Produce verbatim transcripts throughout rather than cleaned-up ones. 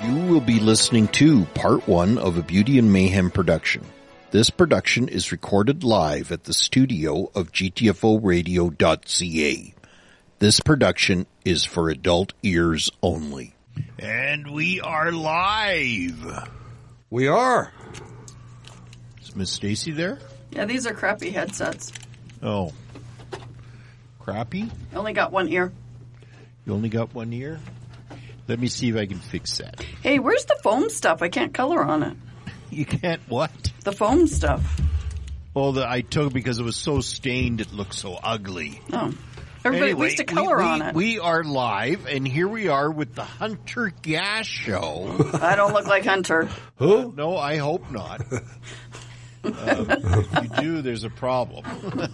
You will be listening to part one of a Beauty and Mayhem production. This production is recorded live at the studio of G T F O radio dot C A. This production is for adult ears only. And we are live. We are. Is Miss Stacy there? Yeah, these are crappy headsets. Oh. Crappy? I only got one ear. You only got one ear? Let me see if I can fix that. Hey, where's the foam stuff? I can't color on it. You can't what? The foam stuff. Well, the, I took because it was so stained it looked so ugly. Oh. Everybody Anyway, needs to color we, we, on it. We are live, and here we are with the Hunter Gas Show. I don't look like Hunter. Who? No, I hope not. uh, if you do, there's a problem.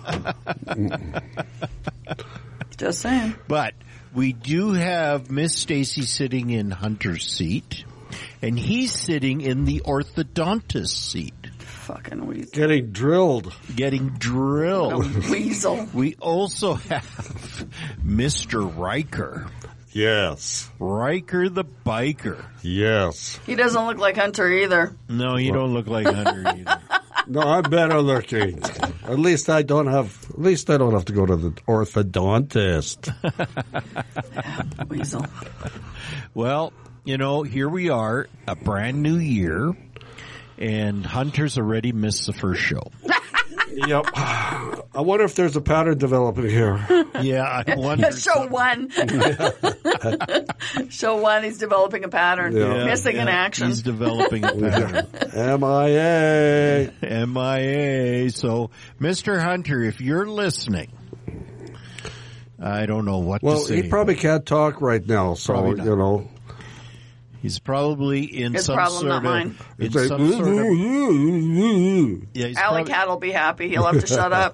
Just saying. But we do have Miss Stacy sitting in Hunter's seat, and he's sitting in the orthodontist seat. Fucking weasel. Getting drilled. Getting drilled. A weasel. We also have Mister Riker. Yes. Riker the biker. Yes. He doesn't look like Hunter either. No, you don't look like Hunter either. No, I'm better looking. At least I don't have. At least I don't have to go to the orthodontist. Yeah, weasel. Well, you know, here we are, a brand new year, and Hunter's already missed the first show. Yep. I wonder if there's a pattern developing here. Yeah, I wonder. Show one. Show one, he's developing a pattern. Yeah. Missing yeah, in action. He's developing a pattern. M I A. M I A. So, Mister Hunter, if you're listening, I don't know what Well, to say. he probably can't talk right now, so, Probably not. you know. He's probably in His some problem, sort not of... mine. In It's like, some sort of... Yeah, he's Alley probably, Cat will be happy. He'll have to shut up.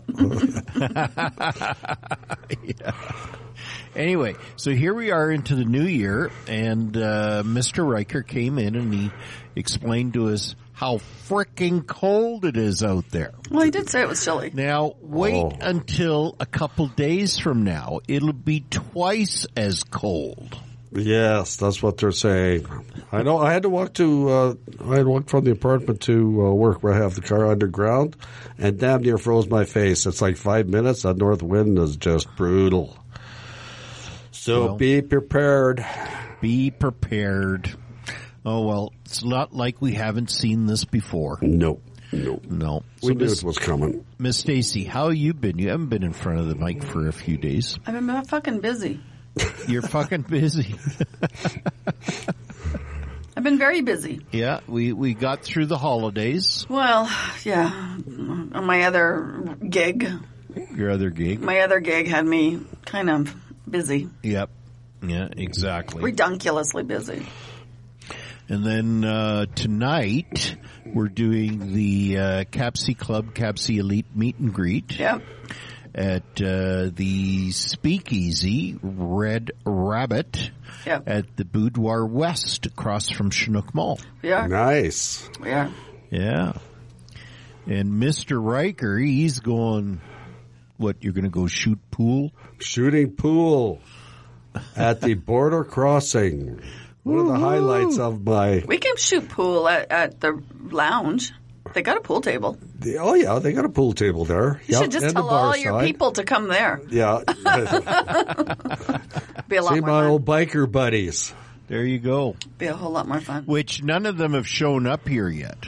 yeah. Anyway, so here we are into the new year, and uh, Mister Riker came in and he explained to us how frickin' cold it is out there. Well, he did say it was chilly. Now, wait Oh. until a couple days from now. It'll be twice as cold. Yes, that's what they're saying. I know. I had to walk to. Uh, I had to walk from the apartment to uh, work where I have the car underground, and damn near froze my face. It's like five minutes. That north wind is just brutal. So Well, be prepared. Be prepared. Oh, well, it's not like we haven't seen this before. No, no, No. we So, knew Miss, it was coming. Miss Stacy, how you been? You haven't been in front of the mic for a few days. I've been fucking busy. You're fucking busy. I've been very busy. Yeah, we, we got through the holidays. Well, yeah. On my other gig, Your other gig. my other gig had me kind of busy. Yep. Yeah, exactly. Ridiculously busy. And then uh, tonight we're doing the uh, Capsy Club, Capsy Elite meet and greet Yep. at uh, the Speakeasy Red Rabbit Yep. at the Boudoir West across from Chinook Mall. Yeah. Nice. Yeah. Yeah. And Mister Riker, he's going, what, you're going to go shoot pool? Shooting pool at the border crossing. One of the highlights of my. We can shoot pool at, at the lounge. They got a pool table. The, oh yeah, they got a pool table there. You Yep, should just and the tell bar all your side. people to come there. Yeah. Be a lot See more my fun. old biker buddies. There you go. Be a whole lot more fun. Which none of them have shown up here yet.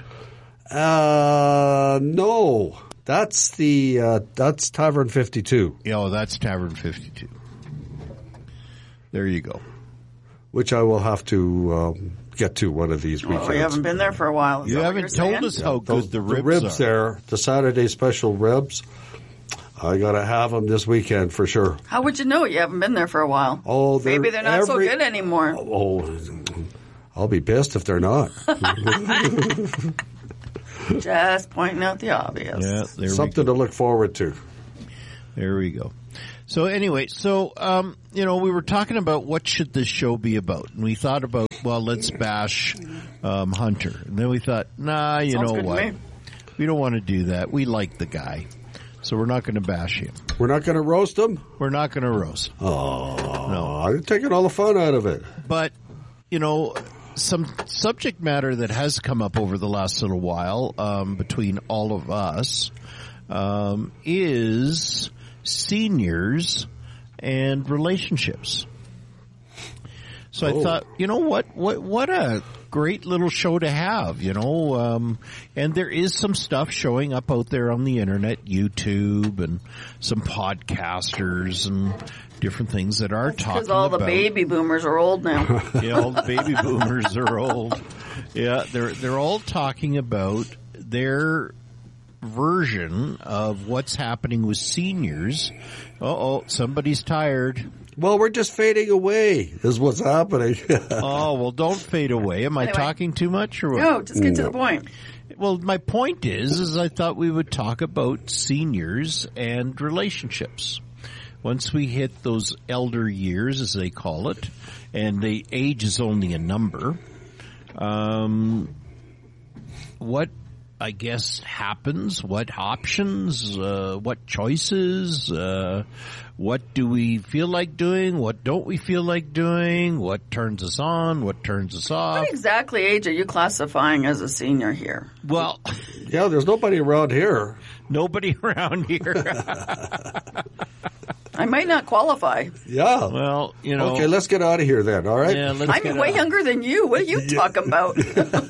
Uh, no, that's the uh, that's Tavern fifty-two, Yeah, oh, that's Tavern fifty-two. There you go. which I will have to um, get to one of these weekends. Well, we haven't been there for a while. Is You that what haven't you're told saying? us how Those- good the ribs, ribs are. there, the Saturday special ribs. I gotta have them this weekend for sure. How would you know? You haven't been there for a while. Oh, they're Maybe they're not so every- good anymore. Oh, I'll be pissed if they're not. Just pointing out the obvious. Yeah, there Something we go. to look forward to. There we go. So anyway, so um, you know, we were talking about what should this show be about, and we thought about, well, let's bash um, Hunter, and then we thought, nah, you Sounds know good to what, me. we don't want to do that. We like the guy, so we're not going to bash him. We're not going to roast them? We're not going to roast. Oh, No. I'm taking all the fun out of it. But you know, some subject matter that has come up over the last little while um, between all of us um, is seniors and relationships. So Oh. I thought, you know what, what, what a great little show to have, you know, um, and there is some stuff showing up out there on the internet, YouTube, and some podcasters and different things that are talking Because all about. the baby boomers are old now. Yeah, all the baby boomers are old. Yeah, they're they're all talking about their version of what's happening with seniors. Uh-oh, somebody's tired. Well, we're just fading away is what's happening. Oh, well, don't fade away. Am I Anyway. talking too much or what? No, just get to No. the point. Well, my point is, is I thought we would talk about seniors and relationships. Once we hit those elder years, as they call it, and the age is only a number, um, what, I guess, happens, what options, uh, what choices, uh, what do we feel like doing, what don't we feel like doing, what turns us on, what turns us off. What exactly age are you classifying as a senior here? Well, Yeah, there's nobody around here. nobody around here. I might not qualify. Yeah. Well, you know. Okay, let's get out of here then, all right? Yeah, let's I'm get way out. younger than you. What are you talking about?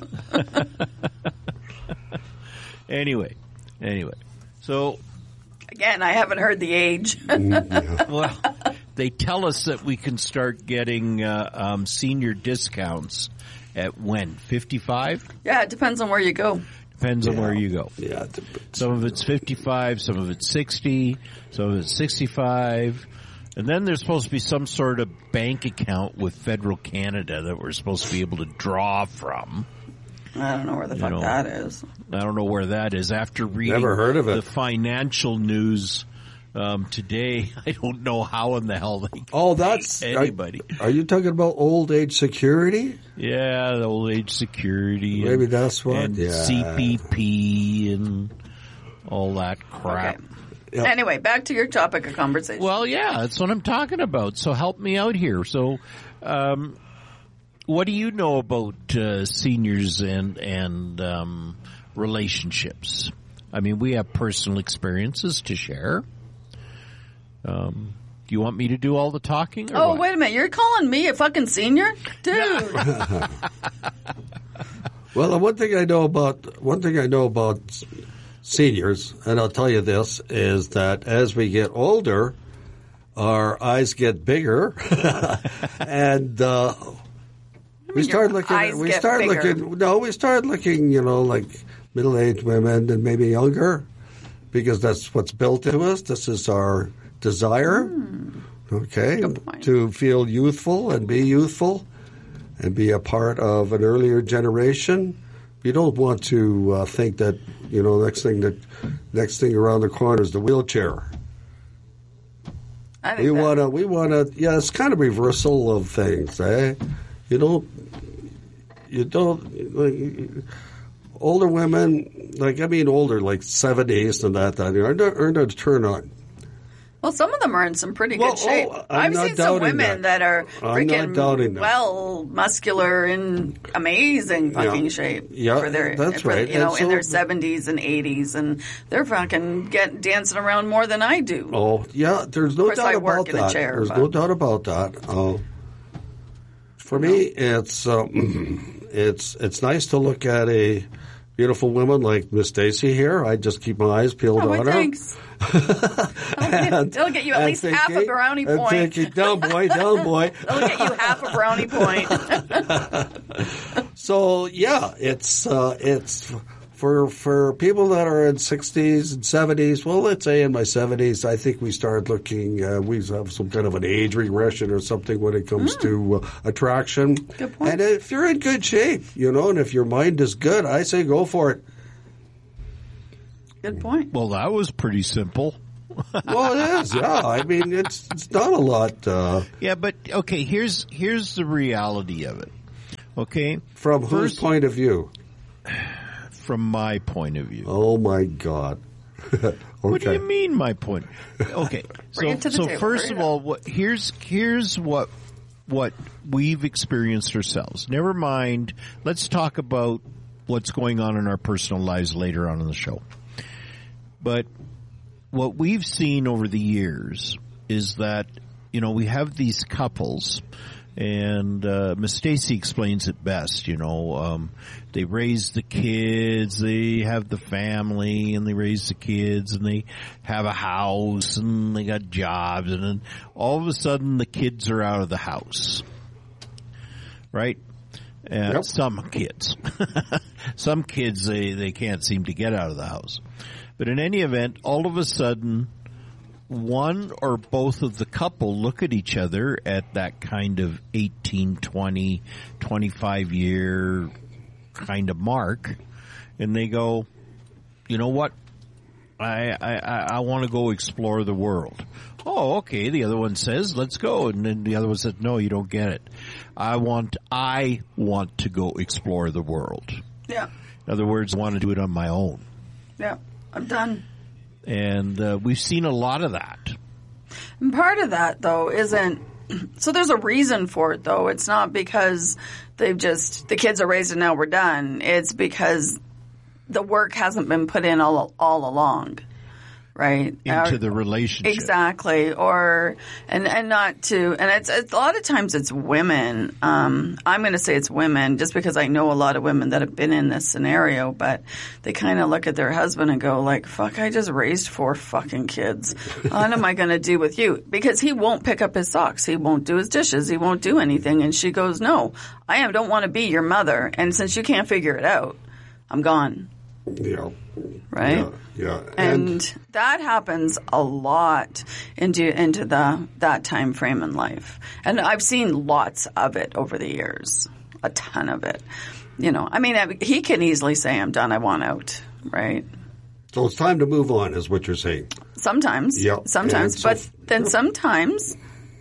Anyway, anyway. So, Again, I haven't heard the age. well, they tell us that we can start getting uh, um, senior discounts at when? fifty-five? Yeah, it depends on where you go. Depends on where you go. Yeah. th- Some of it's fifty-five, some of it's sixty, some of it's sixty-five. And then there's supposed to be some sort of bank account with Federal Canada that we're supposed to be able to draw from. I don't know where the fuck know. that is. I don't know where that is. After reading Never heard of it. the financial news um, today, I don't know how in the hell they Oh, that's pay anybody. Are, are you talking about old age security? Yeah, the old age security. Maybe and, that's what. and Yeah. C P P and all that crap. Okay. Yep. Anyway, back to your topic of conversation. Well, yeah, that's what I'm talking about. So help me out here. So, um, what do you know about uh, seniors and and um, relationships? I mean, we have personal experiences to share. Um, do you want me to do all the talking? Or oh, what? wait a minute. You're calling me a fucking senior? Dude. Well, the one thing I know about one thing I know about s- seniors, and I'll tell you this, is that as we get older, our eyes get bigger, and uh, we start your looking. eyes we get start bigger? looking. No, we start looking. You know, like middle-aged women and maybe younger, because that's what's built into us. This is our desire. Okay, Good point. to feel youthful and be youthful and be a part of an earlier generation. You don't want to uh, think that, you know, next thing that next thing around the corner is the wheelchair. I think We that- want to, we want to, yeah, it's kind of reversal of things, eh? You don't, you don't, like, older women, like, I mean, older, like seventies and that, that, are not, are not turn on. Well, some of them are in some pretty Well, good shape. oh, I'm I've not seen some doubting women that. that, are I'm not freaking doubting that. well, muscular and amazing fucking Yeah. shape. Yeah, for their, that's for, right. You know, And in so- their seventies and eighties, and they're fucking get dancing around more than I do. Oh, yeah, there's no course, doubt I work about in a that. chair, there's but- no doubt about that. Uh, for me, it's uh, it's it's nice to look at a beautiful woman like Miss Stacy here. I just keep my eyes peeled Oh, on well, her. thanks. It'll get- it'll get you at And least half a thinking- brownie and point. thinking, down boy, down boy. It'll get you half a brownie point. So yeah, it's uh, it's for for people that are in sixties and seventies. Well, let's say in my seventies, I think we start looking. Uh, we have some kind of an age regression or something when it comes to uh, attraction. Good point. And if you're in good shape, you know, and if your mind is good, I say go for it. Good point. Well, that was pretty simple. Well, it is. Yeah, I mean, it's it's not a lot uh, Yeah, but okay, here's here's the reality of it. Okay, from whose First- point of view. from my point of view. Oh my God. Okay. What do you mean, my point? Okay, so Bring it to the so table. first Bring of it all, what, here's here's what what we've experienced ourselves. Never mind, let's talk about what's going on in our personal lives later on in the show. But what we've seen over the years is that, you know, we have these couples, and uh, Miss Stacy explains it best, you know. Um, they raise the kids, they have the family, and they raise the kids, and they have a house, and they got jobs, and then all of a sudden the kids are out of the house. Right? Uh, Yep. Some kids. Some kids, they, they can't seem to get out of the house. But in any event, all of a sudden, one or both of the couple look at each other at that kind of eighteen, twenty, twenty-five year kind of mark, and they go, you know what? I, I, I want to go explore the world. Oh, okay. The other one says, let's go. And then the other one says, no, you don't get it. I want, I want to go explore the world. Yeah. In other words, I want to do it on my own. Yeah. I'm done. And uh, we've seen a lot of that. And part of that, though, isn't – so there's a reason for it, though. It's not because they've just – the kids are raised and now we're done. It's because the work hasn't been put in all all along, right? Into Or, the relationship. Exactly. Or and, – and not to – and it's, it's – a lot of times it's women. Um, I'm going to say it's women just because I know a lot of women that have been in this scenario, but they kind of look at their husband and go like, fuck, I just raised four fucking kids. What am I going to do with you? Because he won't pick up his socks. He won't do his dishes. He won't do anything. And she goes, no, I am, don't want to be your mother. And since you can't figure it out, I'm gone. Yeah. Right? Yeah. Yeah. And, And, that happens a lot into into the that time frame in life. And I've seen lots of it over the years. A ton of it. You know, I mean, I- he can easily say, I'm done, I want out, right? so it's time to move on, is what you're saying. Sometimes. Yep. Sometimes. And so- but then sometimes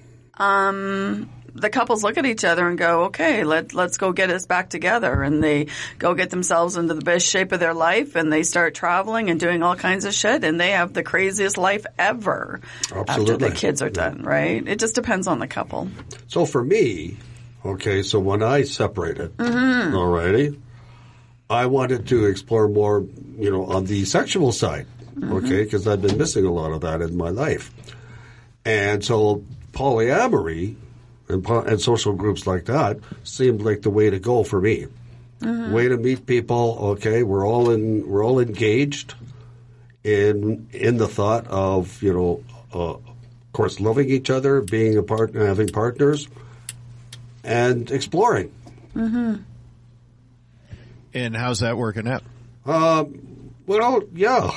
um, the couples look at each other and go, okay, let, let's go get us back together. And they go get themselves into the best shape of their life, and they start traveling and doing all kinds of shit, and they have the craziest life ever after Absolutely. the kids are done, right? It just depends on the couple. So for me, okay, so when I separated, Mm-hmm. alrighty, I wanted to explore more, you know, on the sexual side, Mm-hmm. okay, because I've been missing a lot of that in my life. And so polyamory and, po- and social groups like that seemed like the way to go for me. Mm-hmm. Way to meet people, okay, we're all in, we're all engaged in, in the thought of, you know, uh, of course, loving each other, being a partner, having partners, and exploring. And how's that working out? Well, yeah.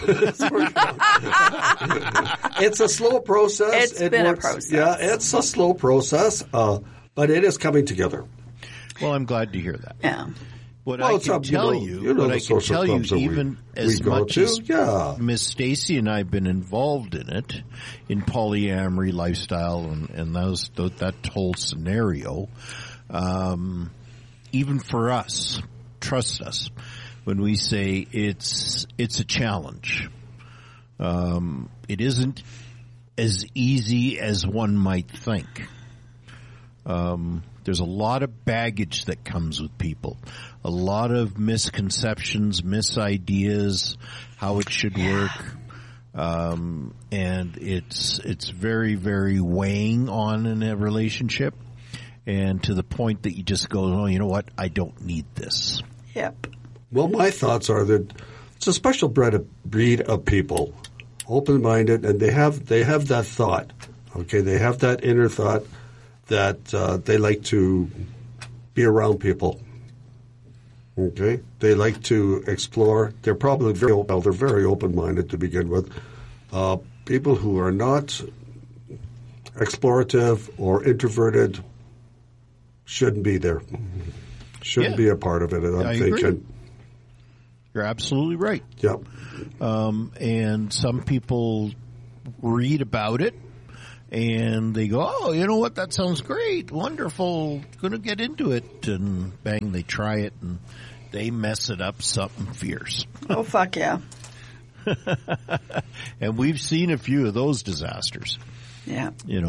It's a slow process. It's been a process. Yeah, it's a slow process, uh, but it is coming together. Well, I'm glad to hear that. Yeah. What Well, I it's can up, you tell know- you, you know what the I can social tell you, clubs that we- even we as go much to, as yeah. Miss Stacy and I have been involved in it, in polyamory lifestyle and, and those, th- that whole scenario, um, even for us, trust us, when we say it's it's a challenge. Um, it isn't as easy as one might think. Um, there's a lot of baggage that comes with people, a lot of misconceptions, misideas, how it should work, um, and it's it's very very weighing on in a relationship, and to the point that you just go, oh, you know what, I don't need this. Yep. Well, my thoughts are that it's a special breed of, breed of people, open-minded, and they have they have that thought. Okay, they have that inner thought that uh, they like to be around people. Okay, they like to explore. They're probably very well. They're very open-minded to begin with. Uh, people who are not explorative or introverted shouldn't be there. Shouldn't Yeah. be a part of it. And I'm I thinking. agree. You're absolutely right. Yep. Um, and some people read about it and they go, oh, you know what? That sounds great. Wonderful. Going to get into it. And bang, they try it and they mess it up something fierce. Oh, fuck yeah. And we've seen a few of those disasters, Yeah. you know.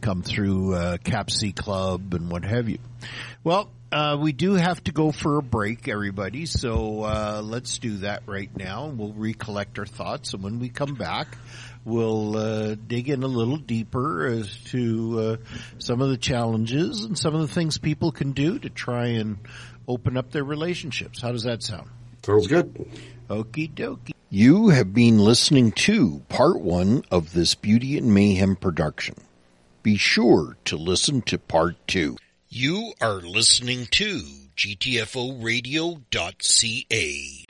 come through uh, Capsea Club and what have you. Well, uh, we do have to go for a break, everybody, so uh, let's do that right now. We'll recollect our thoughts, and when we come back, we'll uh, dig in a little deeper as to uh, some of the challenges and some of the things people can do to try and open up their relationships. How does that sound? Sounds good. Okie dokie. You have been listening to part one of this Beauty and Mayhem production. Be sure to listen to part two. You are listening to G T F O radio dot C A.